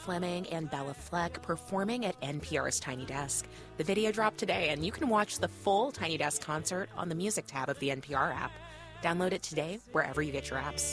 Fleming and Bella Fleck performing at NPR's Tiny Desk. The video dropped today, and you can watch the full Tiny Desk concert on the Music tab of the NPR app. Download it today wherever you get your apps.